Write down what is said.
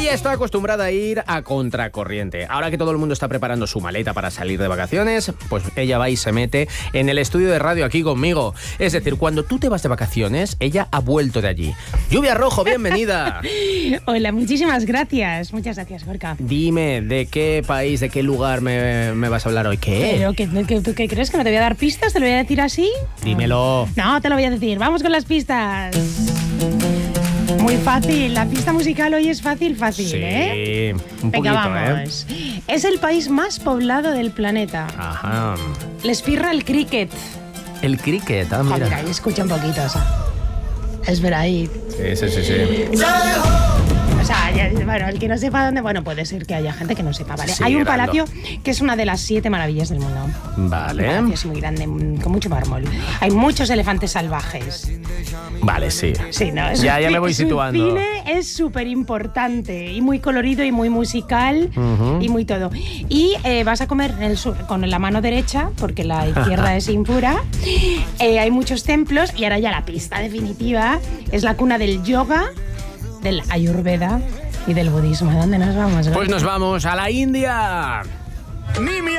Ella está acostumbrada a ir a contracorriente. Ahora que todo el mundo está preparando su maleta para salir de vacaciones, pues ella va y se mete en el estudio de radio aquí conmigo. Es decir, cuando tú te vas de vacaciones, ella ha vuelto de allí. Lluvia Rojo, bienvenida. Hola, muchísimas gracias. Muchas gracias, Gorka. Dime, ¿de qué país, de qué lugar me vas a hablar hoy? ¿Qué? ¿Pero ¿tú qué crees? ¿Que no te voy a dar pistas? ¿Te lo voy a decir así? Dímelo. No, te lo voy a decir. Vamos con las pistas. Muy fácil. La pista musical hoy es fácil, Sí, ¿eh? un poquito, Venga, vamos. Es el país más poblado del planeta. Ajá. Les pirra el cricket. El cricket, mira. Mira, ahí escucha un poquito, o sea. Espera ahí. Sí. O sea, bueno, el que no sepa dónde... Bueno, puede ser que haya gente que no sepa, ¿vale? Sí, Hay un dando. palacio que es una de las 7 maravillas del mundo. Vale. Un palacio es muy grande, con mucho mármol. Hay muchos elefantes salvajes. Vale, sí. Sí, ¿no? Ya me voy situando. Su cine es súper importante y muy colorido y muy musical y muy todo. Y vas a comer en el sur con la mano derecha, porque la izquierda es impura. Hay muchos templos y ahora ya la pista definitiva es la cuna del yoga, del ayurveda y del budismo. ¿A dónde nos vamos? Pues nos vamos a la India. Ni mi